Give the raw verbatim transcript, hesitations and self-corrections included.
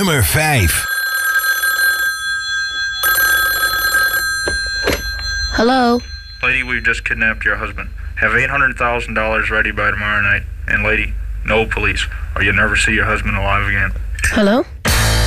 nummer vijf. Hello? Lady, we've just kidnapped your husband. Have eight hundred thousand dollars ready by tomorrow night. And lady, no police, or you'll never see your husband alive again. Hello?